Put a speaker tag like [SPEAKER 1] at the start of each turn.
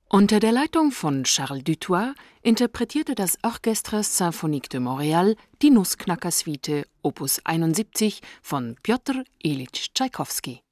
[SPEAKER 1] Unter der Leitung von Charles Dutoit interpretierte das Orchestre Symphonique de Montréal die Nussknacker-Suite Opus 71 von Pjotr Iljitsch Tschaikowski.